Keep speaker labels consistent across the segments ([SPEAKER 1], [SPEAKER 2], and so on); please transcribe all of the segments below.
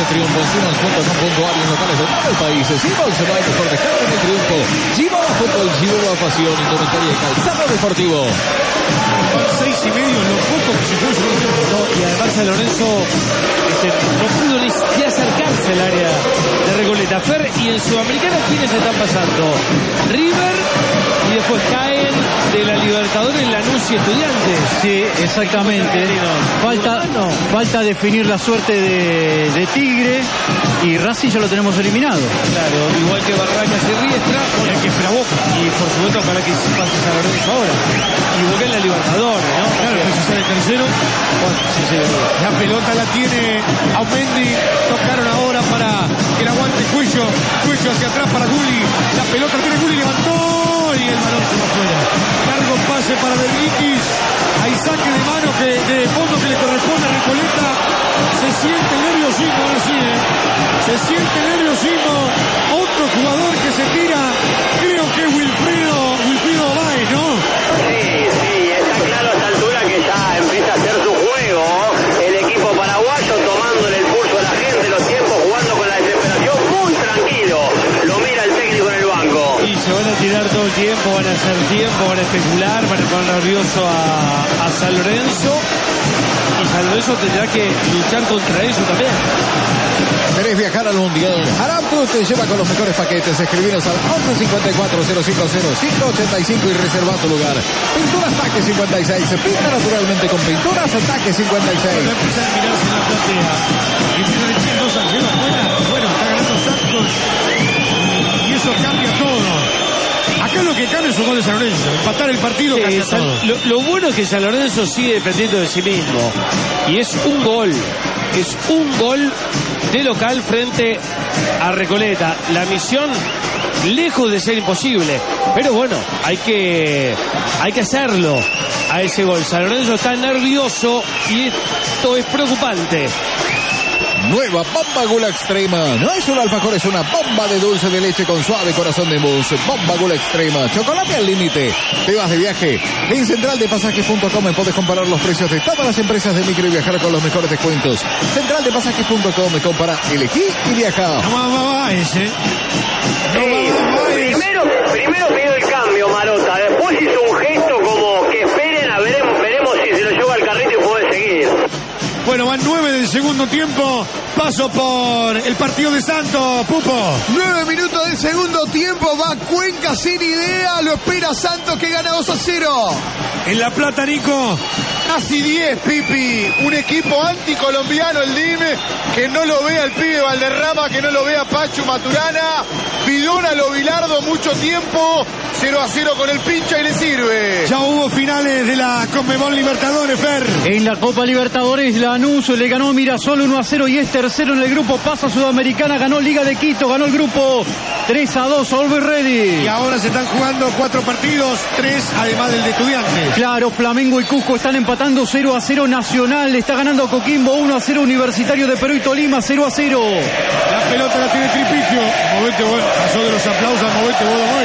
[SPEAKER 1] triunfo en Simmons.com.ar y en locales de todo el país. Simmons se va a mejor descarga en el triunfo. Chihuahua Fútbol, Chihuahua Pasión, indumentaria y calzado deportivo.
[SPEAKER 2] 6:30, lo poco que se puede no, y además San Lorenzo no pudo ni acercarse al área de Recoleta. Fer, y en Sudamericana, ¿quiénes están pasando? River, y después caen de la Libertadores Lanús y Estudiantes.
[SPEAKER 3] Sí, exactamente. Falta definir la suerte de Tigre, y Racing ya lo tenemos eliminado.
[SPEAKER 2] Claro, igual que Barracas y Riestra, con el que espera Boca. Y por supuesto, ojalá que pase San Lorenzo ahora. Y Boca en la Libertadores, ¿no?
[SPEAKER 4] Claro, que si sale el tercero.
[SPEAKER 2] Bueno, sí,
[SPEAKER 4] la pelota la tiene Aumendi. Tocaron ahora para que la aguante Cuello. Cuello hacia atrás para Gulli. La pelota la tiene Gulli, levantó y el balón se va fuera. Largo pase para De Britis. Hay saque de mano de fondo que le corresponde a Recoleta. Se siente el nerviosismo, se siente el nerviosismo. Otro jugador que se tira, creo que es Wilfrido Báez, ¿no?
[SPEAKER 5] Sí, está claro a esta altura que ya empieza a hacer su juego el equipo paraguayo, tomándole el pulso a la gente, los tiempos, jugando con la desesperación, muy tranquilo. Lo mira el técnico en el banco.
[SPEAKER 2] Y se van a tirar todo el tiempo, van a hacer tiempo, van a especular, van a poner nervioso a San Lorenzo. Y San Lorenzo tendrá que luchar contra eso también.
[SPEAKER 1] ¿Querés viajar al Mundial? Arauto te lleva con los mejores paquetes. Escribinos al 1154-050-585 y reserva tu lugar. Pinturas Taque 56. Se pinta naturalmente con Pinturas Taque 56.
[SPEAKER 4] Cuando empieza a mirarse en la platea y empieza a decir 2-0 afuera, bueno, está ganando Santos y eso cambia todo. Acá lo que cambia es un gol de San Lorenzo. Empatar el partido cambia todo.
[SPEAKER 2] Lo bueno es que San Lorenzo sigue dependiendo de sí mismo. Y es un gol. Es un gol de local frente a Recoleta. La misión, lejos de ser imposible. Pero bueno, hay que hacerlo a ese gol. San Lorenzo está nervioso y esto es preocupante.
[SPEAKER 1] Nueva Bomba Gula Extrema. No es un alfajor, es una bomba de dulce de leche con suave corazón de mousse. Bomba Gula Extrema. Chocolate al límite. Te vas de viaje. En centraldepasajes.com podés comparar los precios de todas las empresas de micro y viajar con los mejores descuentos. Centraldepasajes.com. Compara, elegí y viaja.
[SPEAKER 4] No va ese.
[SPEAKER 5] Primero pidió el cambio, Marota. Después hizo un gesto como que esperen, veremos si se lo lleva al carrito y puede seguir.
[SPEAKER 4] Bueno, van 9 del segundo tiempo. Paso por el partido de Santos, Pupo.
[SPEAKER 6] 9 minutos del segundo tiempo. Va Cuenca sin idea. Lo espera Santos, que gana 2-0.
[SPEAKER 4] En La Plata, Nico.
[SPEAKER 7] Casi 10, Pipi. Un equipo anticolombiano, el DIM, que no lo vea el pibe Valderrama, que no lo vea Pachu Maturana. Bidona lo Bilardo mucho tiempo. 0-0 con el pincha y le sirve.
[SPEAKER 4] Ya hubo finales de la Conmebol Libertadores, Fer.
[SPEAKER 3] En la Copa Libertadores, Lanús le ganó Mirasol 1-0 y es tercero en el grupo. Pasa Sudamericana, ganó Liga de Quito, ganó el grupo 3-2, Always Ready.
[SPEAKER 4] Y ahora se están jugando 4 partidos, 3 además del de Estudiantes.
[SPEAKER 3] Claro, Flamengo y Cusco están empatando 0-0. Nacional está ganando Coquimbo 1-0. Universitario de Perú y Tolima 0-0.
[SPEAKER 4] La pelota la tiene Tripicio. Movete, pasó de los aplausos, movete.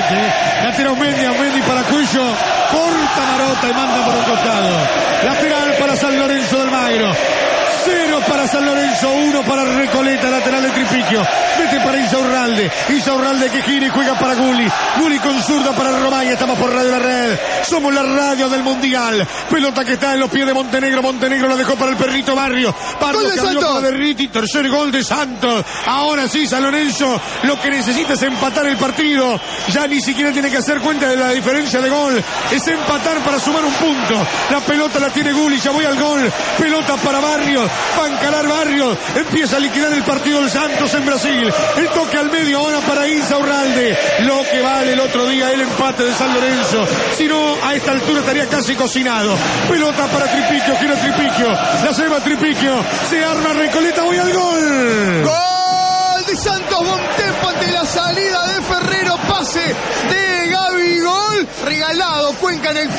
[SPEAKER 4] La tira Aumendi para Cuello. Corta Marota y manda por un costado. Lateral para San Lorenzo del Magro. 0 para San Lorenzo, 1 para Recoleta, lateral de Tripiquio. Vete para Insaurralde que gira y juega para Gulli con zurda para Romay. Estamos por Radio La Red, somos la radio del Mundial. Pelota que está en los pies de Montenegro la dejó para el perrito Barrio que abrió para Derriti. Tercer gol de Santos. Ahora sí, San Lorenzo lo que necesita es empatar el partido. Ya ni siquiera tiene que hacer cuenta de la diferencia de gol, es empatar para sumar un punto. La pelota la tiene Gulli, ya voy al gol. Pelota para Barrio, va a encarar Barrio, empieza a liquidar el partido del Santos en Brasil. El toque al medio ahora para Insaurralde, lo que vale el otro día el empate de San Lorenzo. Si no, a esta altura estaría casi cocinado. Pelota para Tripiquio, gira Tripiquio, la lleva Tripiquio, se arma Recoleta, voy al gol.
[SPEAKER 6] Gol de Santos, Bontempo ante la salida de Ferrero, pase de Gaby, gol regalado, Cuenca en el fondo.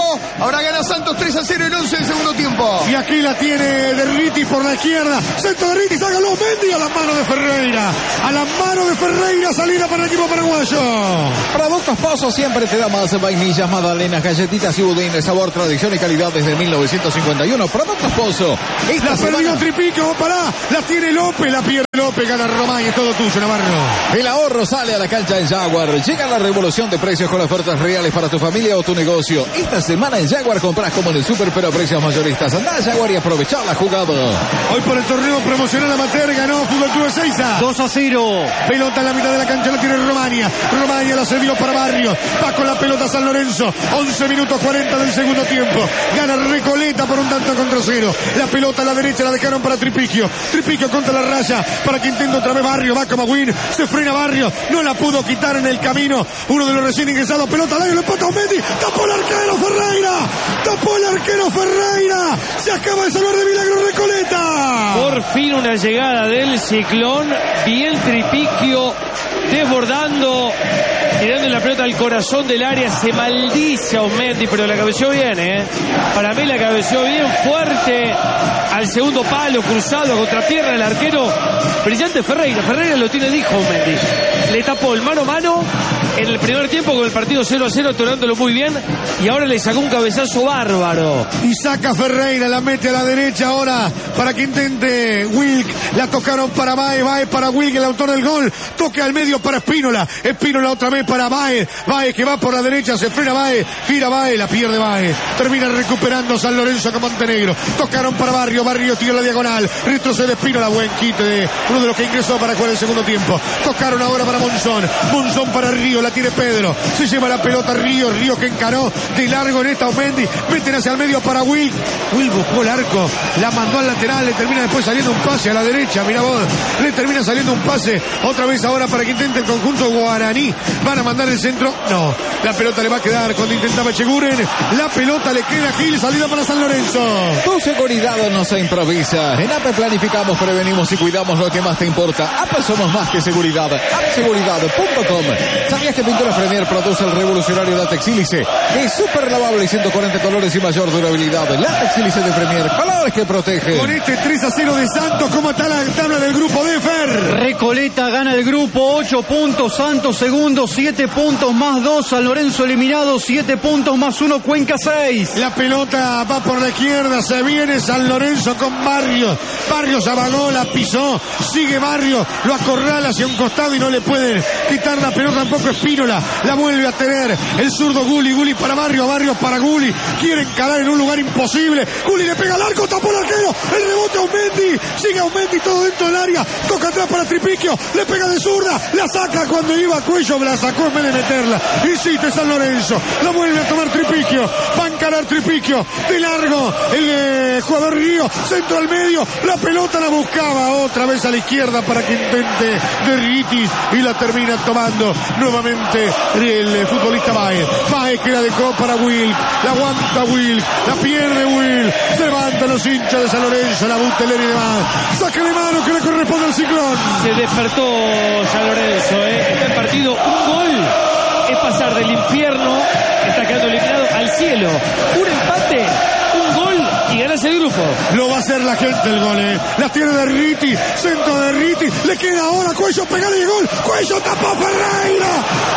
[SPEAKER 6] Ahora gana Santos 3-0 en 11 del segundo tiempo.
[SPEAKER 4] Y aquí la tiene Derriti por la izquierda. Centro de Derriti, saca los Mendy a la mano de Ferreira. A la mano de Ferreira, salida para el equipo paraguayo.
[SPEAKER 1] Productos Pozo siempre te da más vainillas, magdalenas, galletitas y budines, sabor, tradición y calidad desde 1951. Productos Pozo.
[SPEAKER 4] La perdió Tripiquio, pará. La tiene López, la pierde López, gana Román y es todo tuyo, Navarro.
[SPEAKER 1] El ahorro sale a la cancha en Jaguar. Llega la revolución de precios con ofertas reales para tu familia o tu negocio. Esta semana en Jaguar compras como en el súper, pero a precios mayoristas. Andá a Jaguar y aprovechá la jugada.
[SPEAKER 4] Hoy por el torneo promocional amateur ganó Fútbol Club Ezeiza
[SPEAKER 3] 2-0.
[SPEAKER 4] Pelota en la mitad de la cancha, la tiene Romania. Romania la cedió para Barrios. Va con la pelota San Lorenzo. 11 minutos 40 del segundo tiempo. Gana Recoleta por un tanto contra 0. La pelota a la derecha la dejaron para Tripiquio. Tripiquio contra la raya para que intente otra vez Barrios. Va como Win. Se frena Barrios. No la pudo quitar en el camino. Uno de los recién ingresados. Pelota al aire. Lo empata Mendy. Tapó el arquero Ferreira. Tapó el arquero Ferreira. Se acaba de salvar de milagro Recoleta.
[SPEAKER 2] Por fin una llegada del Ciclón. Bien Tripiquio desbordando, tirando la pelota al corazón del área. Se maldice a Mendy, pero la cabeció bien, Para mí la cabeció bien, fuerte al segundo palo, cruzado a contrapierna el arquero. Brillante Ferreira. Ferreira lo tiene, dijo Mendy. Le tapó el mano a mano en el primer tiempo con el partido 0-0, torándolo muy bien. Y ahora le sacó un cabezazo bárbaro.
[SPEAKER 4] Y saca Ferreira, la mete a la derecha ahora para que intente Wilk. La tocaron para Baez, Baez para Wilk, el autor del gol. Toque al medio para Espínola. Espínola otra vez para Baez. Baez que va por la derecha, se frena Baez. Gira Baez, la pierde Baez. Termina recuperando San Lorenzo con Montenegro. Tocaron para Barrio, Barrio tira la diagonal. Retrocede Espínola, buen quite de uno de los que ingresó para jugar el segundo tiempo. Tocaron ahora para Monzón. Monzón para Río, la tiene Pedro. Se lleva la pelota Río, Río que encaró de largo en esta Mendy. Meten hacia el medio para Will. Will buscó el arco, la mandó al lateral, le termina después saliendo un pase a la derecha, mirá vos, le termina saliendo un pase, otra vez ahora para que intente el conjunto guaraní. Van a mandar el centro, no, la pelota le va a quedar cuando intentaba Cheguren, la pelota le queda a Gil, salida para San Lorenzo.
[SPEAKER 1] Tu seguridad no se improvisa. En APE planificamos, prevenimos y cuidamos lo que más te importa. APE somos más que seguridad. APEseguridad.com. ¿Sabías que Pinturas Premier produce el revolucionario látex Sílice? Es súper lavable y 140 colores y mayor durabilidad. Látex Sílice de Premier, colores que protegen.
[SPEAKER 4] Con este 3-0 de Santos, ¿cómo está la tabla del grupo D, Fer?
[SPEAKER 3] Recoleta gana el grupo, 8 puntos, Santos segundo, 7 puntos más 2, San Lorenzo eliminado, 7 puntos más 1, Cuenca 6.
[SPEAKER 4] La pelota va por la izquierda, se viene San Lorenzo con Barrios. Barrios abagó, la pisó, sigue Barrios, lo acorrala hacia un costado y no le pueden quitar la pelota tampoco Espínola. La vuelve a tener el zurdo Gulli, Gulli para Barrios, Barrios para Gulli. Quieren calar en un lugar imposible. Gulli le pega al arco, tapó el arquero, el rebote a Aumendi, sigue Aumendi todo dentro del área, toca atrás para Tripiquio, le pega de zurda, la saca cuando iba a Cuello, la sacó en vez de meterla. Insiste San Lorenzo, la vuelve a tomar Tripiquio, va a encarar Tripiquio, de largo el jugador Río, centro al medio, la pelota la buscaba otra vez a la izquierda para que intente Derritis y la termina tomando nuevamente el futbolista Baez. Baez que la dejó para Will, la aguanta Will, la pierde Will, se levantan los hinchas de San Lorenzo, la Buteler y demás, saque de mano que le corresponde al Ciclón.
[SPEAKER 2] Se despertó San Lorenzo, Este partido, un gol es pasar del infierno, está quedando eliminado, al cielo. Un empate, un gol y ganas el grupo.
[SPEAKER 4] Lo va a hacer la gente el gol, La tiene Derriti, centro de Derriti, le queda ahora Cuello, pegale el gol, Cuello tapó Ferreira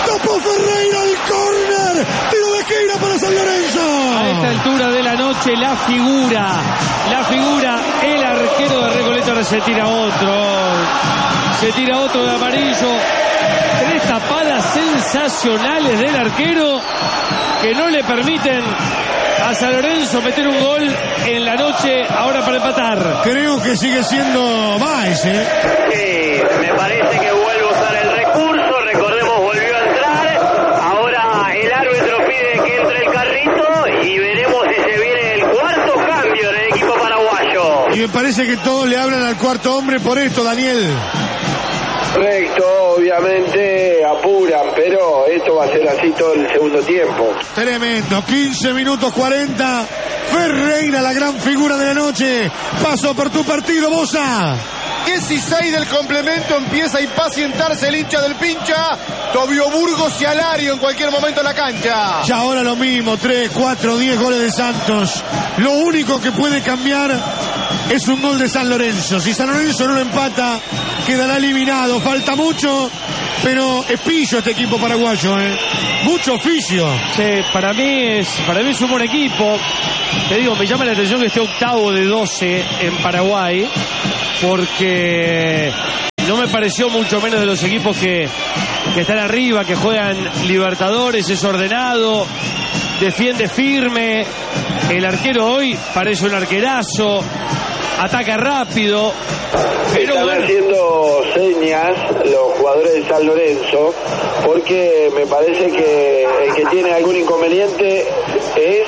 [SPEAKER 4] el córner, tiro de esquina para San Lorenzo.
[SPEAKER 2] A esta altura de la noche la figura, el arquero de Recoleta. Ahora se tira otro de amarillo. 3 tapadas sensacionales del arquero que no le permiten a San Lorenzo meter un gol en la noche ahora para empatar.
[SPEAKER 4] Creo que sigue siendo Baez,
[SPEAKER 5] Sí, me parece que vuelve a usar el recurso, recordemos volvió a entrar, ahora el árbitro pide que entre el carrito y veremos si se viene el cuarto cambio en el equipo paraguayo.
[SPEAKER 4] Y me parece que todos le hablan al cuarto hombre por esto, Daniel.
[SPEAKER 8] Correcto, obviamente apuran, pero esto va a ser así todo el segundo tiempo.
[SPEAKER 4] Tremendo, 15 minutos 40. Ferreira, la gran figura de la noche. Paso por tu partido, Bosa.
[SPEAKER 7] 16 del complemento, empieza a impacientarse el hincha del Pincha. Tobio Burgos y Alario en cualquier momento en la cancha.
[SPEAKER 4] Ya ahora lo mismo, 3, 4, 10 goles de Santos. Lo único que puede cambiar es un gol de San Lorenzo. Si San Lorenzo no lo empata, quedará eliminado. Falta mucho, pero es pillo este equipo paraguayo, mucho oficio.
[SPEAKER 2] Sí, para mí es un buen equipo. Te digo, me llama la atención que esté octavo de 12 en Paraguay, porque no me pareció mucho menos de los equipos que están arriba, que juegan Libertadores, es ordenado, defiende firme. El arquero hoy parece un arquerazo, ataca rápido. Pero
[SPEAKER 8] Están
[SPEAKER 2] bueno,
[SPEAKER 8] haciendo señas los jugadores de San Lorenzo, porque me parece que el que tiene algún inconveniente es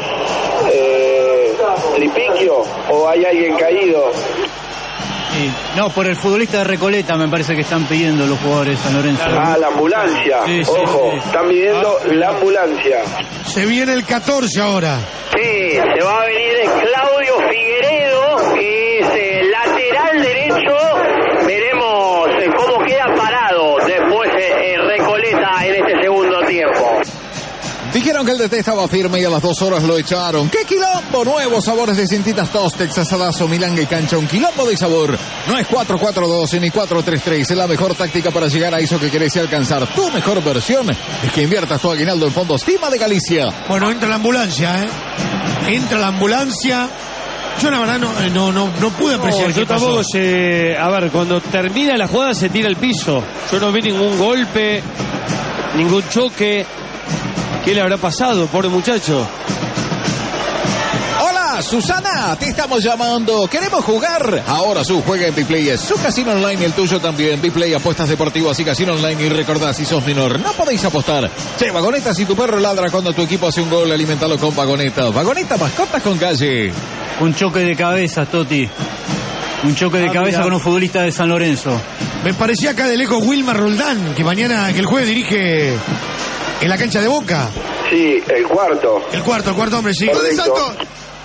[SPEAKER 8] Tripiquio, o hay alguien caído.
[SPEAKER 3] Sí. No, por el futbolista de Recoleta me parece que están pidiendo los jugadores de San Lorenzo.
[SPEAKER 8] Ah, la ambulancia.
[SPEAKER 3] Sí, sí,
[SPEAKER 8] Ojo,
[SPEAKER 3] sí.
[SPEAKER 8] están pidiendo la ambulancia.
[SPEAKER 4] Se viene el 14 ahora.
[SPEAKER 5] Sí, se va a venir Claudio Figueredo, que es lateral derecho. Veremos cómo queda parado después Recoleta en este segundo tiempo.
[SPEAKER 1] Dijeron que el DT estaba firme y a las 2 horas lo echaron. ¡Qué quilombo! Nuevos sabores de Cintitas Tostex, asadazo, milanga y cancha. Un quilombo de sabor. No es 4-4-2 ni 4-3-3. Es la mejor táctica para llegar a eso que querés y alcanzar. Tu mejor versión es que inviertas tu aguinaldo en Fondos FIMA de Galicia.
[SPEAKER 4] Bueno, entra la ambulancia, Entra la ambulancia. Yo la verdad no pude apreciar
[SPEAKER 2] yo
[SPEAKER 4] qué pasó.
[SPEAKER 2] tampoco sé. A ver, cuando termina la jugada se tira al piso. Yo no vi ningún golpe, ningún choque. ¿Qué le habrá pasado, pobre muchacho?
[SPEAKER 1] Hola, Susana, te estamos llamando. ¿Queremos jugar? Ahora su juega en Biplay. Es su casino online y el tuyo también. Biplay, apuestas deportivas y casino online. Y recordá, si sos menor, no podéis apostar. Che, Vagoneta, si tu perro ladra cuando tu equipo hace un gol, alimentalo con Vagoneta. Vagoneta, mascotas con calle.
[SPEAKER 3] Un choque de cabeza, Toti. Un choque de cabeza
[SPEAKER 2] mira.
[SPEAKER 3] con un futbolista de San Lorenzo.
[SPEAKER 4] Me parecía acá de lejos Wilmar Roldán, que el jueves dirige en la cancha de Boca.
[SPEAKER 8] Sí, el cuarto.
[SPEAKER 4] El cuarto hombre, sí.
[SPEAKER 6] Gol de Santos.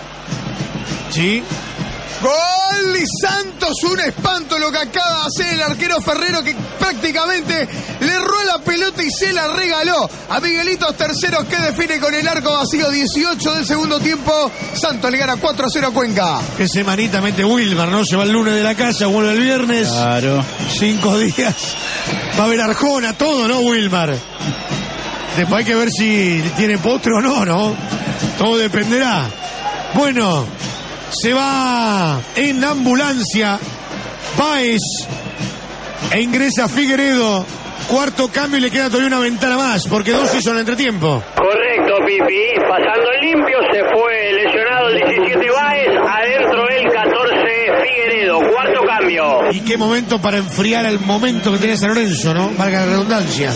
[SPEAKER 4] Sí.
[SPEAKER 6] Gol y Santos, un espanto lo que acaba de hacer el arquero Ferrero, que prácticamente le erró la pelota y se la regaló a Miguelitos Terceros, que define con el arco vacío. 18 del segundo tiempo. Santos le gana 4-0 a Cuenca.
[SPEAKER 4] Qué semanita mete Wilmar, ¿no? Se va el lunes de la casa, vuelve el viernes.
[SPEAKER 3] Claro.
[SPEAKER 4] 5 días. Va a haber Arjona, todo, ¿no, Wilmar? Después hay que ver si tiene postre o no, ¿no? Todo dependerá. Bueno, se va en ambulancia Páez e ingresa Figueredo. Cuarto cambio y le queda todavía una ventana más, porque 2 hizo en el entretiempo.
[SPEAKER 5] Correcto, Pipi. Pasando el limpio, se fue lesionado el 17 Báez, adentro el 14 Figueredo. Cuarto cambio.
[SPEAKER 4] Y qué momento para enfriar el momento que tenía San Lorenzo, ¿no? Valga la redundancia.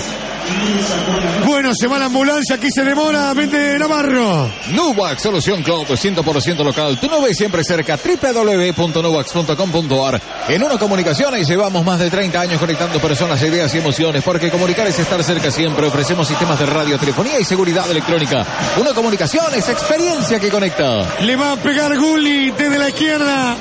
[SPEAKER 4] Bueno, se va la ambulancia, aquí se demora, vende Navarro.
[SPEAKER 1] Nubac, solución cloud 100% local. Tu nube siempre cerca. www.nubax.com.ar. En Uno Comunicaciones llevamos más de 30 años conectando personas, ideas y emociones, porque comunicar es estar cerca siempre. Ofrecemos sistemas de radio, telefonía y seguridad electrónica. Uno Comunicaciones, experiencia que conecta.
[SPEAKER 4] Le va a pegar Gulli desde la izquierda,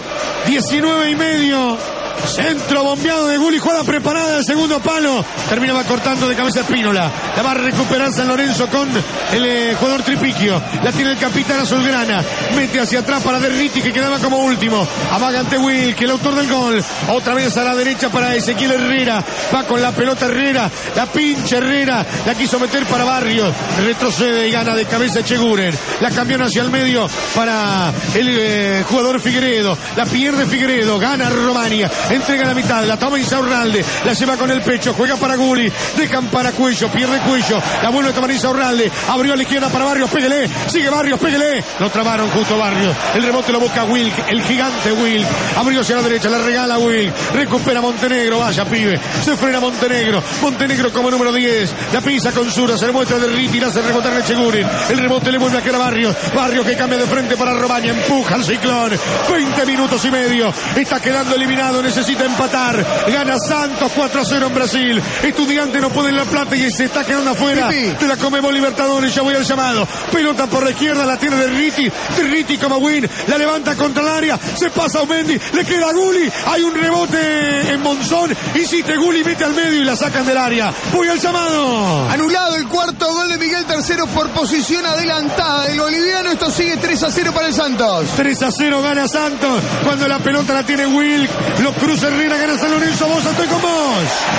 [SPEAKER 4] 19:30. Centro bombeado de Gulli, jugada preparada del segundo palo. Terminaba cortando de cabeza Espínola. La va a recuperar San Lorenzo con el jugador Tripiquio. La tiene el capitán azulgrana. Mete hacia atrás para Derriti, que quedaba como último. Amaga ante Will, que el autor del gol. Otra vez a la derecha para Ezequiel Herrera. Va con la pelota Herrera. La pincha Herrera. La quiso meter para Barrios. Retrocede y gana de cabeza Cheguren. La cambió hacia el medio para el jugador Figueredo. La pierde Figueredo. Gana Romania. Entrega la mitad, la toma Insaurralde, la lleva con el pecho, juega para Gulli, dejan para Cuello, pierde Cuello, la vuelve a tomar Insaurralde, abrió a la izquierda para Barrios, pégale, sigue Barrios, pégale, lo trabaron justo Barrios, el rebote lo busca Wilk, el gigante Wilk, abrió hacia la derecha, la regala Wilk, recupera Montenegro, vaya pibe, se frena Montenegro como número 10, la pisa con Sura, se le muestra de Riti, la hace rebotar a Cheguren, el rebote le vuelve a quedar a Barrios que cambia de frente para Romaña, empuja al Ciclón, 20 minutos y medio, está quedando eliminado en necesita empatar. Gana Santos 4-0 en Brasil. Estudiante no puede en La Plata y se está quedando afuera de la Conmebol Libertadores. Ya voy al llamado. Pelota por la izquierda, la tiene Derriti como win. La levanta contra el área. Se pasa a Mendy. Le queda a Gulli. Hay un rebote en Monzón. Insiste Gulli, mete al medio y la sacan del área. Voy al llamado.
[SPEAKER 6] Anulado el cuarto gol de Miguel Tercero por posición adelantada del boliviano. Esto sigue 3-0 para el Santos.
[SPEAKER 4] 3-0 gana Santos. Cuando la pelota la tiene Wilk. Lo cruza Herrera, gana San Lorenzo. Vos, estoy con vos.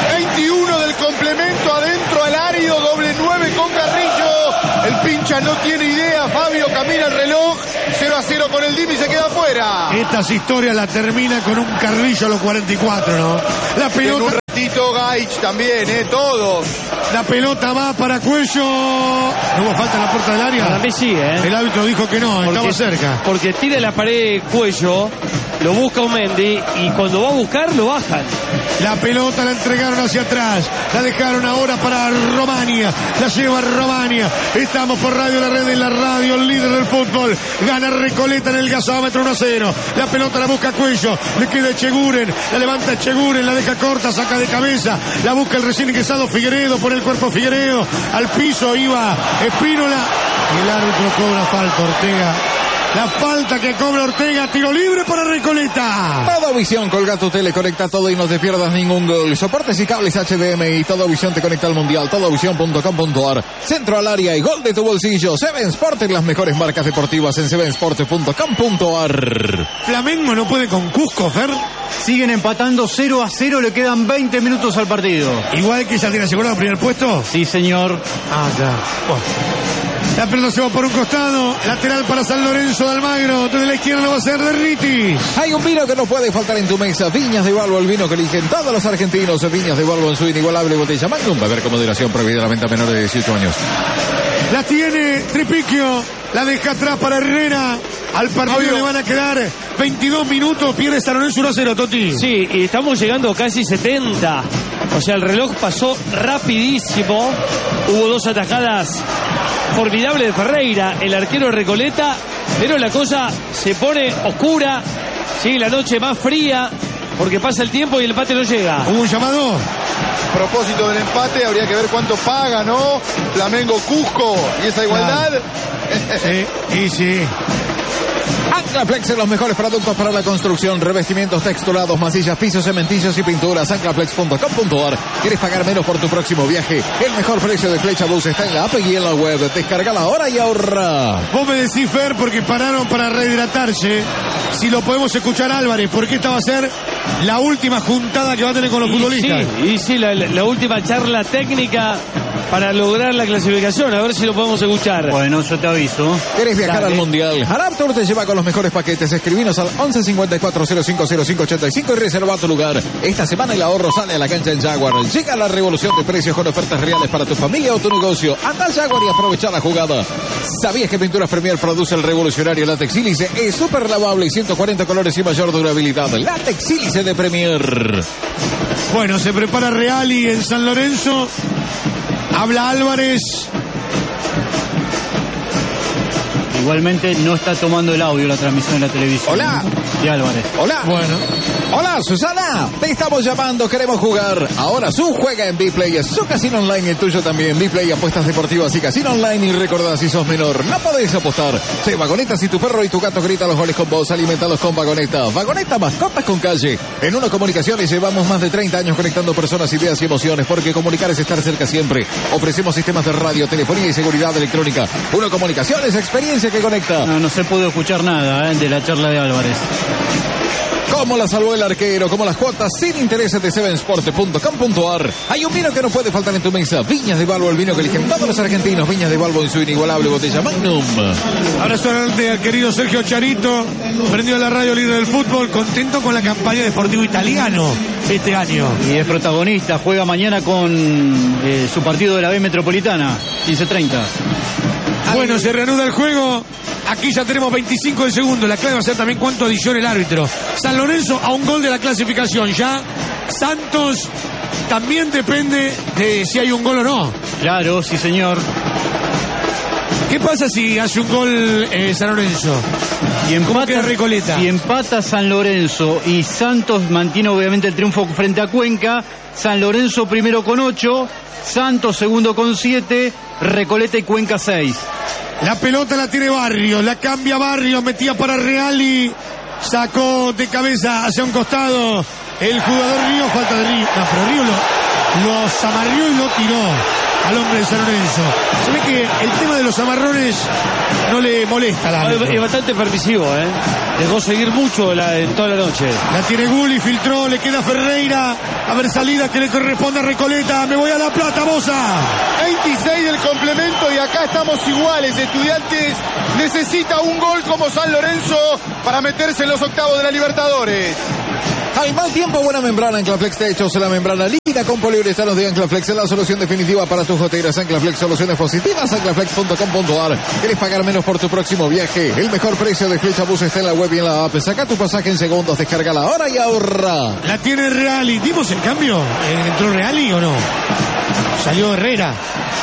[SPEAKER 7] 21 del complemento adentro al área, doble 9 con Carrillo. El pincha no tiene idea. Fabio camina el reloj. 0-0 con el DIM y se queda afuera.
[SPEAKER 4] Estas historias la termina con un Carrillo a los 44, ¿no? La pelota.
[SPEAKER 7] En un ratito Gaich también, todos.
[SPEAKER 4] La pelota va para Cuello. ¿No hubo falta en la puerta del área?
[SPEAKER 2] Para mí sí,
[SPEAKER 4] El árbitro dijo que no, estaba cerca.
[SPEAKER 2] Porque tira la pared Cuello, lo busca un Mendy y cuando va a buscar lo bajan.
[SPEAKER 4] La pelota la entregaron hacia atrás. La dejaron ahora para Romania. La lleva Romania. Estamos por Radio La Red, en la radio, el líder del fútbol. Gana Recoleta en el gasómetro 1-0. La pelota la busca Cuello. Le queda Echeguren. La levanta Echeguren. La deja corta, saca de cabeza. La busca el recién ingresado Figueiredo. Por el cuerpo Figueiredo. Al piso iba Espínola. Y el árbitro cobra falta, Ortega. La falta que cobra Ortega, tiro libre para Recoleta.
[SPEAKER 1] Todo Visión, colga tu tele, conecta todo y no te pierdas ningún gol. Soportes y cables HDMI, Todo Visión te conecta al mundial, todovisión.com.ar. Centro al área y gol de tu bolsillo. Seven Sport, las mejores marcas deportivas en sevensport.com.ar.
[SPEAKER 4] Flamengo no puede con Cusco, Fer.
[SPEAKER 3] Siguen empatando 0-0, le quedan 20 minutos al partido.
[SPEAKER 4] Igual que ya tiene asegurado el primer puesto.
[SPEAKER 3] Sí, señor.
[SPEAKER 4] Ya. Bueno. La pelota se va por un costado. Lateral para San Lorenzo de Almagro. Desde la izquierda lo va a hacer Derriti.
[SPEAKER 1] Hay un vino que no puede faltar en tu mesa. Viñas de Balbo, el vino que eligen todos los argentinos. Viñas de Balbo en su inigualable botella Magnum. Beber con moderación, prohibida la venta a menores de 18 años.
[SPEAKER 4] La tiene Tripiquio. La deja atrás para Herrera. Al partido le van a quedar 22 minutos. Pierde San Lorenzo 1-0, Toti.
[SPEAKER 2] Sí, y estamos llegando casi 70. O sea, el reloj pasó rapidísimo. Hubo dos atajadas formidables de Ferreira, el arquero de Recoleta, pero la cosa se pone oscura. Sigue la noche más fría porque pasa el tiempo y el empate no llega.
[SPEAKER 4] ¿Hubo un llamado?
[SPEAKER 7] A propósito del empate, habría que ver cuánto paga, ¿no? Flamengo Cusco y esa igualdad.
[SPEAKER 4] Sí.
[SPEAKER 1] Anclaplex en los mejores productos para la construcción, revestimientos texturados, masillas, pisos, cementillos y pinturas. Anclaplex.com.ar. ¿Quieres pagar menos por tu próximo viaje? El mejor precio de Flecha Bus está en la app y en la web. Descárgala ahora y ahorra.
[SPEAKER 4] Vos me decís, Fer, porque pararon para rehidratarse. Si lo podemos escuchar Álvarez, porque esta va a ser la última juntada que va a tener con los futbolistas.
[SPEAKER 2] Sí, la última charla técnica para lograr la clasificación. A ver si lo podemos escuchar.
[SPEAKER 3] Bueno, yo te aviso.
[SPEAKER 1] ¿Querés viajar al Mundial? Arab Tour te lleva con los mejores paquetes. Escribinos al 11 54 05 05 85 y reserva tu lugar. Esta semana el ahorro sale a la cancha en Jaguar. Llega la revolución de precios con ofertas reales para tu familia o tu negocio. Anda al Jaguar y aprovecha la jugada. ¿Sabías que Pinturas Premier produce el revolucionario látex sílice? Es súper lavable y 140 colores y mayor durabilidad. Látex sílice de Premier.
[SPEAKER 4] Bueno, se prepara Reali en San Lorenzo. Habla Álvarez.
[SPEAKER 3] Igualmente no está tomando el audio la transmisión de la televisión.
[SPEAKER 1] Hola.
[SPEAKER 3] De Álvarez.
[SPEAKER 1] Hola.
[SPEAKER 4] Bueno.
[SPEAKER 1] Hola, Susana. Te estamos llamando, queremos jugar. Ahora su juega en Bplay, es su casino online, el tuyo también. Bplay, apuestas deportivas y casino online. Y recordá, si sos menor, no podés apostar. Sí, Vagoneta, si tu perro y tu gato gritan los goles con vos, alimentados con Vagoneta. Vagoneta, mascotas con calle. En Uno Comunicaciones llevamos más de 30 años conectando personas, ideas y emociones, porque comunicar es estar cerca siempre. Ofrecemos sistemas de radio, telefonía y seguridad electrónica. Uno Comunicaciones, experiencia que conecta.
[SPEAKER 3] No se pudo escuchar nada de la charla de Álvarez.
[SPEAKER 1] ¿Cómo la salvó el arquero? Como las cuotas sin intereses de sevensport.com.ar. Hay un vino que no puede faltar en tu mesa. Viñas de Balbo, el vino que eligen todos los argentinos. Viñas de Balbo en su inigualable botella Magnum.
[SPEAKER 4] Abrazo grande al querido Sergio Charito. Prendió la radio líder del fútbol. Contento con la campaña de Deportivo Italiano este año.
[SPEAKER 3] Y es protagonista. Juega mañana con su partido de la B Metropolitana. 15:30.
[SPEAKER 4] Bueno, se reanuda el juego. Aquí ya tenemos 25 de segundo. La clave va a ser también cuánto adiciona el árbitro. San Lorenzo a un gol de la clasificación. Ya Santos también depende de si hay un gol o no.
[SPEAKER 3] Claro, sí, señor.
[SPEAKER 4] ¿Qué pasa si hace un gol San Lorenzo?
[SPEAKER 3] Y
[SPEAKER 4] ¿Cómo queda Recoleta?
[SPEAKER 3] Si empata San Lorenzo y Santos mantiene obviamente el triunfo frente a Cuenca, San Lorenzo primero con 8, Santos segundo con 7, Recoleta y Cuenca 6.
[SPEAKER 4] La pelota la tiene Barrios, la cambia Barrios, metía para Reali, sacó de cabeza hacia un costado el jugador Río, falta de Río, no, pero Río lo amarrió y lo tiró al hombre de San Lorenzo. Se ve que el tema de los amarrones no le molesta a la
[SPEAKER 2] Es bastante permisivo, dejó seguir mucho en toda la noche.
[SPEAKER 4] La tiene Gulli, filtró, le queda Ferreira. A ver, salida que le corresponde a Recoleta. Me voy a La Plata, Bosa.
[SPEAKER 7] 26 del complemento y acá estamos iguales. Estudiantes necesita un gol como San Lorenzo para meterse en los octavos de la Libertadores.
[SPEAKER 1] Al mal tiempo, buena membrana. Anclaflex Techos, la membrana líquida con poliuretanos de Anclaflex es la solución definitiva para tus goteras. Anclaflex, soluciones positivas. Anclaflex.com.ar. ¿Quieres pagar menos por tu próximo viaje? El mejor precio de Flechabús está en la web y en la app. Saca tu pasaje en segundos, descárgala ahora y ahorra.
[SPEAKER 4] La tiene Reali. ¿Dimos el cambio? ¿Entró Reali o no? Salió Herrera.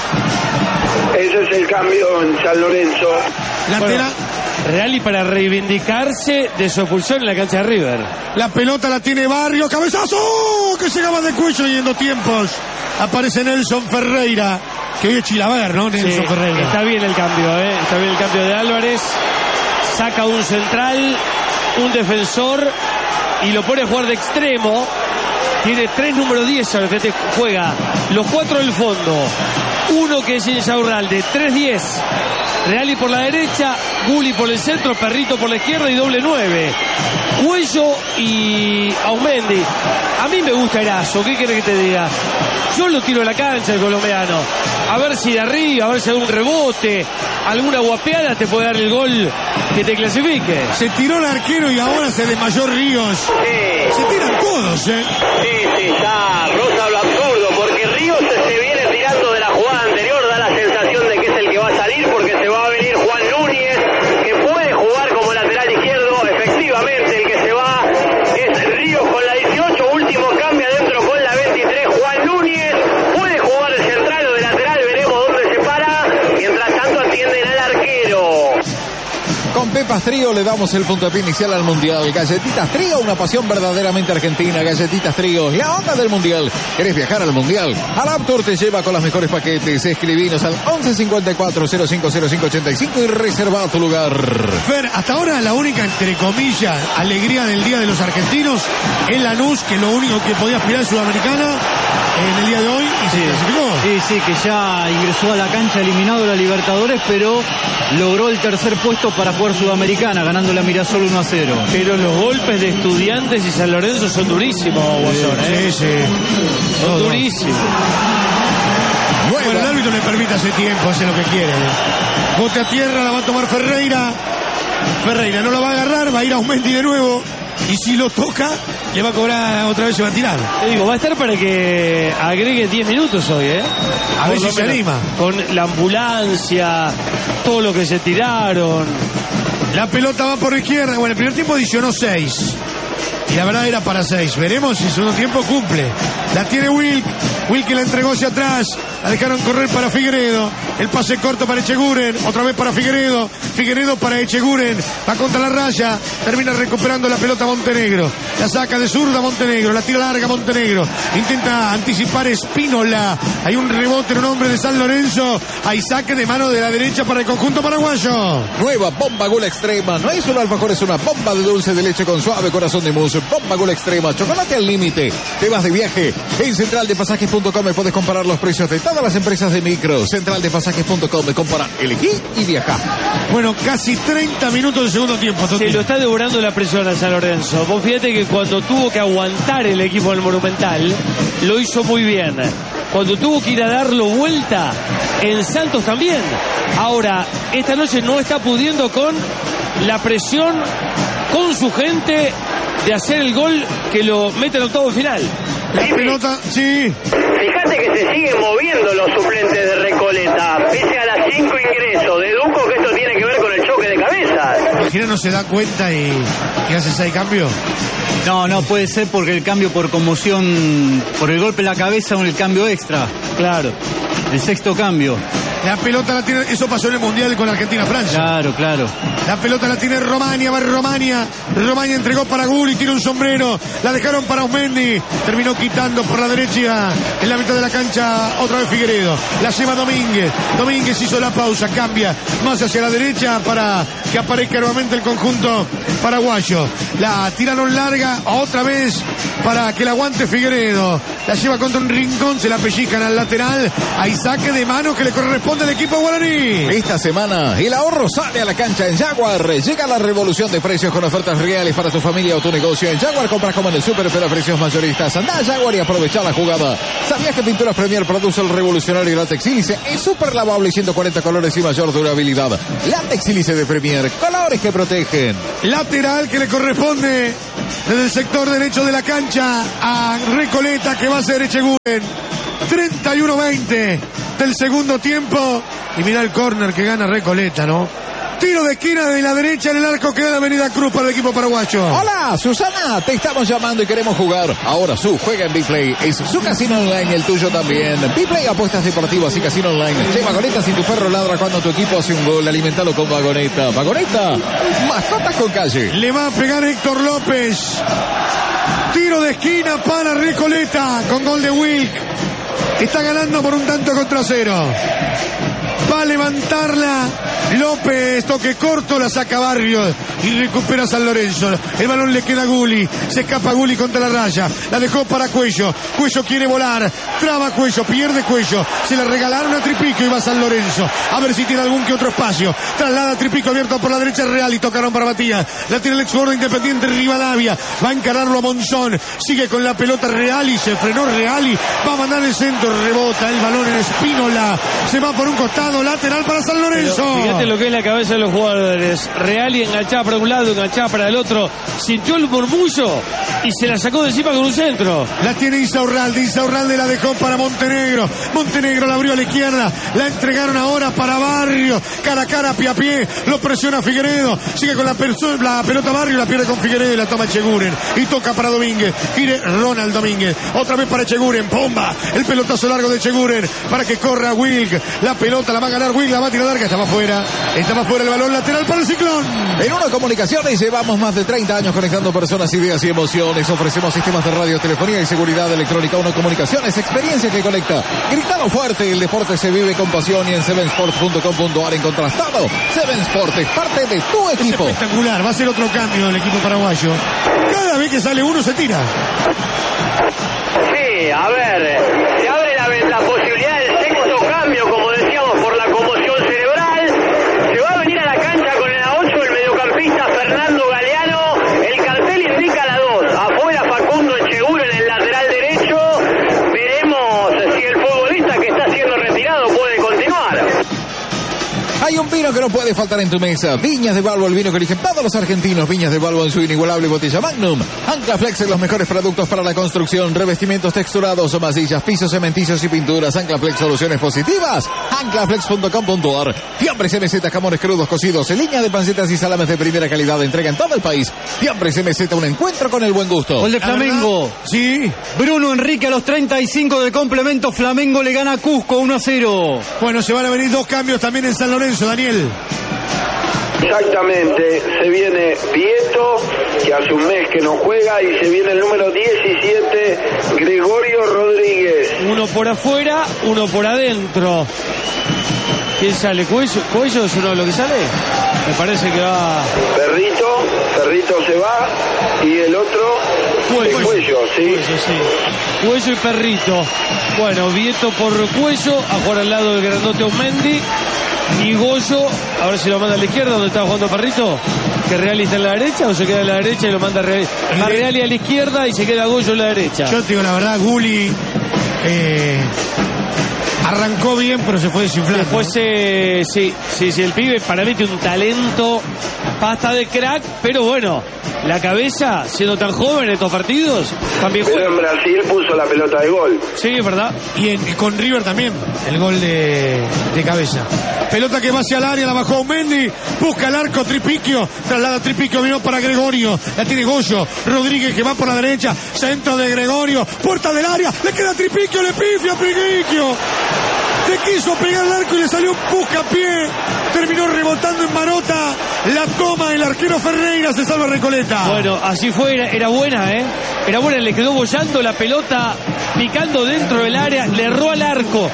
[SPEAKER 8] Ese es el cambio en San Lorenzo.
[SPEAKER 4] Lateral.
[SPEAKER 2] Reali para reivindicarse de su expulsión en la cancha de River.
[SPEAKER 4] La pelota la tiene Barrios. ¡Cabezazo! Que llegaba de cuello y en 2 tiempos. Aparece Nelson Ferreira. Que hoy es Chilaver, ¿no? Nelson Ferreira.
[SPEAKER 2] Está bien el cambio, Está bien el cambio de Álvarez. Saca un central, un defensor y lo pone a jugar de extremo. Tiene 3 número 10 a los que te juega. Los 4 del fondo. Uno que es Insaurralde. 3-10. Reali por la derecha, Gulli por el centro, Perrito por la izquierda y doble 9. Cuello y Aumendi. A mí me gusta Erazo, ¿qué querés que te diga? Yo lo tiro a la cancha el colombiano. A ver si de arriba, a ver si hay un rebote, alguna guapeada te puede dar el gol que te clasifique.
[SPEAKER 4] Se tiró el arquero y ahora se desmayó Ríos.
[SPEAKER 5] Sí.
[SPEAKER 4] Se tiran todos,
[SPEAKER 5] Sí, ya rosa lo absurdo, porque Ríos se viene tirando de la jugada anterior, da la sensación de que es el que va a salir, porque se va a venir Juan Núñez, que puede jugar como lateral izquierdo. Efectivamente, el que se va es Ríos con la 18, último cambio adentro con la 23, Juan Núñez, puede jugar de central o de lateral, veremos dónde se para, mientras tanto atienden al arquero.
[SPEAKER 1] Con Pepas Trío le damos el puntapié inicial al Mundial. Galletitas Trío, una pasión verdaderamente argentina. Galletitas Trío, la onda del Mundial. ¿Querés viajar al Mundial? Alaptour te lleva con los mejores paquetes. Escribinos al 1154-050585 y reserva tu lugar.
[SPEAKER 4] Fer, hasta ahora la única, entre comillas, alegría del Día de los Argentinos es Lanús, que lo único que podía aspirar Sudamericana en el día de hoy y se clasificó.
[SPEAKER 3] Sí, que ya ingresó a la cancha eliminado de la Libertadores, pero logró el tercer puesto para jugar Sudamericana, ganando la Mirasol 1-0.
[SPEAKER 2] Pero los golpes de Estudiantes y San Lorenzo son durísimos, Guasón,
[SPEAKER 4] Sí.
[SPEAKER 2] Son durísimos.
[SPEAKER 4] Bueno, el árbitro le permite hace tiempo, hace lo que quiere. Bote a tierra, la va a tomar Ferreira. Ferreira no la va a agarrar, va a ir a Aumendi de nuevo. Y si lo toca, le va a cobrar otra vez, se va a tirar.
[SPEAKER 2] Te digo, va a estar para que agregue 10 minutos hoy,
[SPEAKER 4] A ver si se anima.
[SPEAKER 2] Con la ambulancia, todo lo que se tiraron.
[SPEAKER 4] La pelota va por izquierda. Bueno, el primer tiempo adicionó 6. Y la verdad era para 6. Veremos si el segundo tiempo cumple. La tiene Wilk. Wilk que la entregó hacia atrás. La dejaron correr para Figueredo. El pase corto para Echeguren. Otra vez para Figueredo. Figueredo para Echeguren. Va contra la raya. Termina recuperando la pelota Montenegro. La saca de zurda Montenegro. La tira larga Montenegro. Intenta anticipar Espínola. Hay un rebote en un hombre de San Lorenzo. Hay saque de mano de la derecha para el conjunto paraguayo.
[SPEAKER 1] Nueva bomba Gula Extrema. No es un alfajor, es una bomba de dulce de leche con suave corazón de mousse. Bomba Gula Extrema. Chocolate al límite. Te vas de viaje. En centraldepasajes.com puedes comparar los precios de todas las empresas de micro. Centraldepasajes.com. Compara, elegí y viaja.
[SPEAKER 4] Bueno, casi 30 minutos de segundo tiempo.
[SPEAKER 2] Se lo está devorando la presión a San Lorenzo. Vos fíjate que cuando tuvo que aguantar el equipo del Monumental, lo hizo muy bien. Cuando tuvo que ir a darlo vuelta, en Santos también. Ahora, esta noche no está pudiendo con la presión, con su gente, de hacer el gol que lo mete en octavo final.
[SPEAKER 4] La pelota, sí.
[SPEAKER 5] Fíjate que se siguen moviendo los suplentes de Recoleta, pese a las 5 ingresos. Deduco que esto tiene que ver con el choque de cabezas.
[SPEAKER 4] Imagina, no se da cuenta y hace 6 cambios.
[SPEAKER 3] No puede ser porque el cambio por conmoción, por el golpe en la cabeza o el cambio extra.
[SPEAKER 2] Claro.
[SPEAKER 3] El sexto cambio.
[SPEAKER 4] La pelota la tiene, eso pasó en el Mundial con Argentina-Francia.
[SPEAKER 3] Claro.
[SPEAKER 4] La pelota la tiene Romania, va Romania. Romania entregó para Gulli, tira un sombrero. La dejaron para Osmendi. Terminó quitando por la derecha en la mitad de la cancha otra vez Figueiredo. La lleva Domínguez. Domínguez hizo la pausa, cambia más hacia la derecha para que aparezca nuevamente el conjunto paraguayo. La tiraron larga otra vez para que la aguante Figueiredo. La lleva contra un rincón, se la pellizcan al lateral. Hay saque de mano que le corresponde al equipo guaraní.
[SPEAKER 1] Esta semana el ahorro sale a la cancha en Jaguar. Llega la revolución de precios con ofertas reales para tu familia o tu negocio. En Jaguar compras como en el súper, pero a precios mayoristas. Anda a Jaguar y aprovecha la jugada. ¿Sabías que Pinturas Premier produce el revolucionario látex sílice? Es súper lavable, 140 colores y mayor durabilidad. Látex sílice de Premier, colores que protegen.
[SPEAKER 4] Lateral que le corresponde desde el sector derecho de la cancha a Recoleta, que va a ser Echeguren. 31-20 del segundo tiempo. Y mira el córner que gana Recoleta, ¿no? Tiro de esquina de la derecha en el arco que da la Avenida Cruz para el equipo paraguayo.
[SPEAKER 1] Hola, Susana, te estamos llamando y queremos jugar. Ahora juega en Bplay. Es su casino online, el tuyo también. Bplay, apuestas deportivas y casino online. Che, Vagoneta, si tu perro ladra cuando tu equipo hace un gol, alimentalo con Vagoneta. Vagoneta, mascotas con calle.
[SPEAKER 4] Le va a pegar Héctor López. Tiro de esquina para Recoleta con gol de Wilk. Está ganando por un tanto contra cero. Va a levantarla López, toque corto, la saca Barrios y recupera San Lorenzo. El balón le queda a Gulli, se escapa Gulli contra la raya, la dejó para Cuello. Cuello quiere volar, traba Cuello, pierde Cuello, se la regalaron a Tripico y va San Lorenzo. A ver si tiene algún que otro espacio. Traslada a Tripico abierto por la derecha Real y tocaron para Matías. La tiene el ex jugador Independiente Rivadavia, va a encararlo a Monzón, sigue con la pelota Reali, se frenó Reali, va a mandar el centro, rebota el balón en Espínola, se va por un costado, lateral para San Lorenzo.
[SPEAKER 2] Pero fíjate lo que es la cabeza de los jugadores. Reali enganchada para un lado, enganchada para el otro, sintió el murmullo y se la sacó de encima con un centro.
[SPEAKER 4] La tiene Insaurralde la dejó para Montenegro. Montenegro la abrió a la izquierda, la entregaron ahora para Barrio, cara a cara, pie a pie, lo presiona Figueiredo, sigue con la pelota Barrio, la pierde con Figueiredo y la toma Echeguren y toca para Domínguez, quiere Ronald Domínguez, otra vez para Echeguren, ¡pumba! El pelotazo largo de Echeguren para que corra Wilk, la pelota la va a ganar Wilk, la va a tirar larga, estaba fuera el balón lateral para el Ciclón.
[SPEAKER 1] En Uno Comunicaciones llevamos más de 30 años conectando personas, ideas y emociones. Ofrecemos sistemas de radio, telefonía y seguridad electrónica. Uno Comunicaciones, experiencia que conecta. Gritalo fuerte, el deporte se vive con pasión y en sevensport.com.ar encontrás todo. Seven Sport es parte de tu equipo.
[SPEAKER 4] Es espectacular, va a ser otro cambio del equipo paraguayo. Cada vez que sale uno se tira.
[SPEAKER 5] Sí, a ver, se abre la posibilidad del sexto cambio, como decíamos, por la conmoción cerebral. Se va a venir a la cancha con el 8 el mediocampista Fernando Galeano. El cartel indica la 2. Afuera Facundo Echeguren en el lateral derecho. Veremos si el futbolista que está siendo retirado puede continuar.
[SPEAKER 1] Hay un vino que no puede faltar en tu mesa. Viñas de Balbo, el vino que eligen todos los argentinos. Viñas de Balbo en su inigualable botella Magnum. Anclaflex en los mejores productos para la construcción. Revestimientos texturados, masillas, pisos, cementicios y pinturas. Anclaflex, soluciones positivas. Anclaflex.com.ar. Fiambres MZ, jamones crudos, cocidos, en línea de pancetas y salames de primera calidad. Entrega en todo el país. Fiambres MZ, un encuentro con el buen gusto.
[SPEAKER 3] Gol de Flamengo.
[SPEAKER 4] Sí.
[SPEAKER 3] Bruno Enrique a los 35 de complemento. Flamengo le gana a Cusco 1-0.
[SPEAKER 4] Bueno, se van a venir dos cambios también en San Lorenzo, Daniel.
[SPEAKER 8] Exactamente, se viene Vieto, que hace un mes que no juega, y se viene el número 17, Gregorio Rodríguez.
[SPEAKER 2] Uno por afuera, uno por adentro. ¿Quién sale? ¿Cuello es uno de los que sale? Me parece que va...
[SPEAKER 8] Perrito se va, y el otro... Cuello, sí.
[SPEAKER 2] Cuello y Perrito. Bueno, Vieto por Cuello, a jugar al lado del grandote Osmendi. Y Goyo, a ver si lo manda a la izquierda, donde estaba jugando Perrito. Que Reali está en la derecha, o se queda en la derecha y lo manda a Reali a la izquierda y se queda Goyo en la derecha.
[SPEAKER 4] Yo te digo la verdad, Gulli arrancó bien, pero se fue desinflando.
[SPEAKER 2] Después, sí, el pibe para mí tiene un talento, pasta de crack, pero bueno, la cabeza, siendo tan joven en estos partidos, también juega.
[SPEAKER 8] Pero en Brasil puso la pelota de gol.
[SPEAKER 2] Sí, es verdad.
[SPEAKER 4] Y con River también, el gol de cabeza. Pelota que va hacia el área, la bajó Mendy, busca el arco Tripiquio, traslada Tripiquio, vino para Gregorio, la tiene Goyo, Rodríguez que va por la derecha, centro de Gregorio, puerta del área, le queda Tripiquio, le pifia Tripiquio. Le quiso pegar al arco y le salió un buscapié. Terminó rebotando en Marota. La toma el arquero Ferreira, se salva Recoleta.
[SPEAKER 2] Bueno, así fue, era buena, ¿eh? Era buena, le quedó bollando la pelota, picando dentro del área, le erró al arco.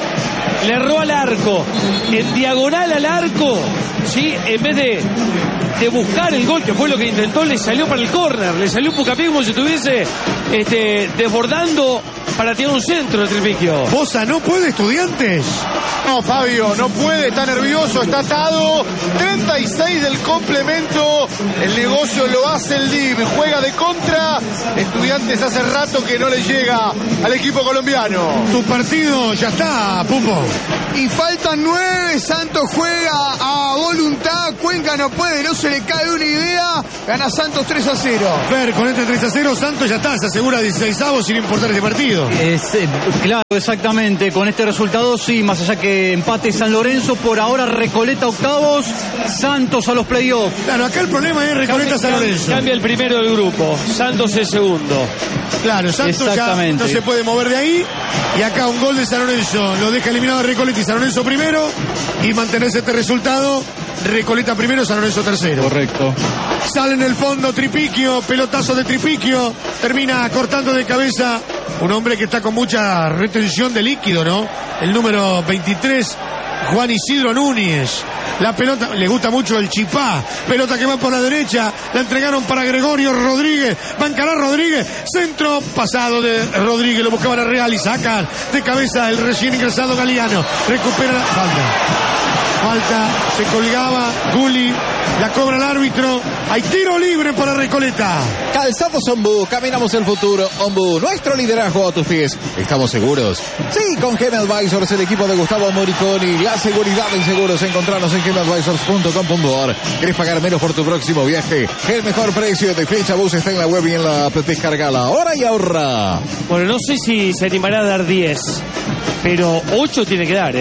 [SPEAKER 2] En diagonal al arco, ¿sí? En vez de buscar el gol, que fue lo que intentó, le salió para el córner, le salió un pucapié como si estuviese desbordando para tirar un centro de Tripiquio.
[SPEAKER 4] Bosa, ¿no puede, Estudiantes?
[SPEAKER 7] No, Fabio, no puede, está nervioso, está atado. 36 del complemento. El negocio lo hace el DIV. Juega de contra. Estudiantes hace rato que no le llega al equipo colombiano.
[SPEAKER 4] Tu partido ya está, Pumbo.
[SPEAKER 6] Y faltan 9. Santos juega a voluntad. Cuenca no puede, no se le cae una idea. Gana Santos 3-0.
[SPEAKER 4] Fer, con este 3-0, Santos ya está, se asegura 16avos sin importar este partido.
[SPEAKER 3] Claro, exactamente. Con este resultado, sí, más allá que empate San Lorenzo, por ahora Recoleta octavos, Santos a los playoffs.
[SPEAKER 4] Claro, acá el problema es Recoleta-San Lorenzo.
[SPEAKER 2] Cambia el primero del grupo, Santos el segundo.
[SPEAKER 4] Claro, Santos ya no se puede mover de ahí. Y acá un gol de San Lorenzo lo deja eliminado a Recoleta y San Lorenzo primero. Y mantenerse este resultado, Recoleta primero, San Lorenzo tercero.
[SPEAKER 3] Correcto.
[SPEAKER 4] Sale en el fondo Tripiquio, pelotazo de Tripiquio, termina cortando de cabeza un hombre que está con mucha retención de líquido, ¿no? El número 23, Juan Isidro Núñez. La pelota, le gusta mucho el chipá. Pelota que va por la derecha, la entregaron para Gregorio Rodríguez. Va a encarar Rodríguez. Centro pasado de Rodríguez, lo buscaban a Real y sacan de cabeza el recién ingresado Galeano. Recupera la falta, se colgaba Gulli, la cobra el árbitro. Hay tiro libre para Recoleta.
[SPEAKER 1] Calzados Ombú, caminamos el futuro. Ombú, nuestro liderazgo a tus pies. ¿Estamos seguros? Sí, con Gem Advisors, el equipo de Gustavo Moriconi. La seguridad en seguros. Encontrarnos en gemadvisors.com.ar. ¿Querés pagar menos por tu próximo viaje? El mejor precio de Flecha Bus está en la web y en la app. Descárgala ahora y ahorra.
[SPEAKER 2] Bueno, no sé si se animará a dar 10, pero 8 tiene que dar,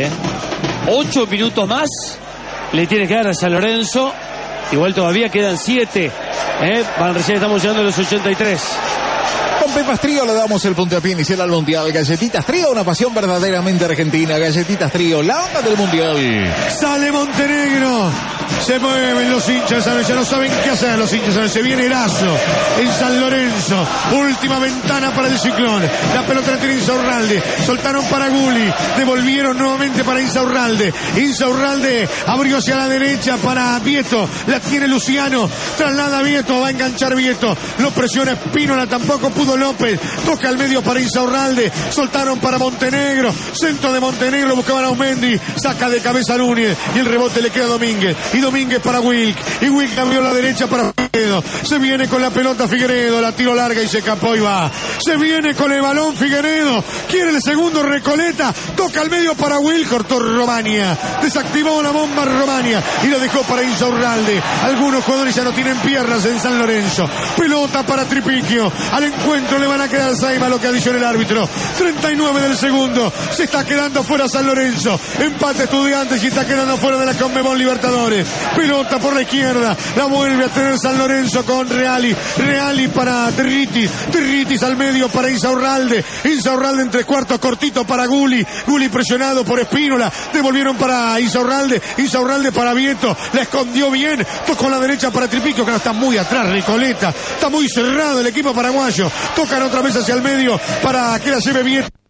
[SPEAKER 2] 8 minutos más le tiene que dar a San Lorenzo. Igual todavía quedan 7. Recién estamos llegando a los 83.
[SPEAKER 1] Con Pepas Trío le damos el puntapié inicial al Mundial. Galletitas Trío, una pasión verdaderamente argentina. Galletitas Trío, la onda del Mundial.
[SPEAKER 4] Sale Montenegro. Se mueven los hinchas, ya no saben qué hacer los hinchas. Se viene Erazo en San Lorenzo. Última ventana para el Ciclón. La pelota la tiene Insaurralde. Soltaron para Gulli. Devolvieron nuevamente para Insaurralde. Insaurralde abrió hacia la derecha para Vieto. La tiene Luciano. Traslada a Vieto. Va a enganchar Vieto. Lo presiona Espínola. Tampoco pudo López. Toca al medio para Insaurralde. Soltaron para Montenegro. Centro de Montenegro. Buscaban a Aumendi. Saca de cabeza a Núñez. Y el rebote le queda a Domínguez. Y Domínguez para Wilk. Y Wilk cambió la derecha para Figueredo. Se viene con la pelota Figueredo. La tiro larga y se escapó y va. Se viene con el balón Figueredo. Quiere el segundo Recoleta. Toca al medio para Wilk. Cortó Romania. Desactivó la bomba Romania. Y lo dejó para Insaurralde. Algunos jugadores ya no tienen piernas en San Lorenzo. Pelota para Tripiquio. Al encuentro le van a quedar Saima, lo que adiciona el árbitro. 39 del segundo. Se está quedando fuera San Lorenzo. Empate Estudiantes y está quedando fuera de la Conmebol Libertadores. Pelota por la izquierda. La vuelve a tener San Lorenzo con Reali. Reali para Territis. Territis al medio para Insaurralde. Insaurralde en tres cuartos, cortito para Gulli. Gulli presionado por Espínola. Devolvieron para Insaurralde. Insaurralde para Vieto. La escondió bien. Tocó la derecha para Tripiquio, que ahora está muy atrás Recoleta. Está muy cerrado el equipo paraguayo. Tocan otra vez hacia el medio para que la lleve Vieto.